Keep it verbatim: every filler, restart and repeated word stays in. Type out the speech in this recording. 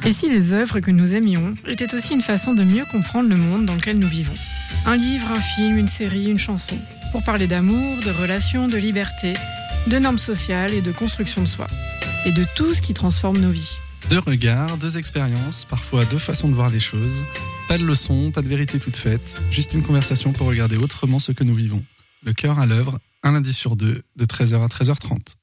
Et si les œuvres que nous aimions étaient aussi une façon de mieux comprendre le monde dans lequel nous vivons ? Un livre, un film, une série, une chanson, pour parler d'amour, de relations, de liberté, de normes sociales et de construction de soi. Et de tout ce qui transforme nos vies. Deux regards, deux expériences, parfois deux façons de voir les choses. Pas de leçons, pas de vérité toute faite, juste une conversation pour regarder autrement ce que nous vivons. Le cœur à l'œuvre, un lundi sur deux, de treize heures à treize heures trente.